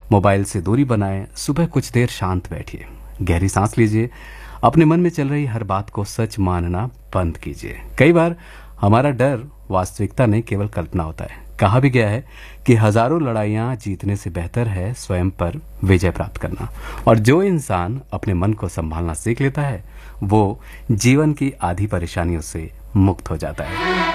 Mobile से दूरी बनाएं, सुबह कुछ देर शांत बैठिए, गहरी सांस लीजिए, अपने मन में चल रही हर बात को सच मानना बंद कीजिए। कई बार हमारा डर वास्तविकता नहीं, केवल कल्पना होता है। कहा भी गया है कि हजारों लड़ाइयां जीतने से बेहतर है स्वयं पर विजय प्राप्त करना। और जो इंसान अपने मन को संभालना सीख लेता है वो जीवन की आधी परेशानियों से मुक्त हो जाता है।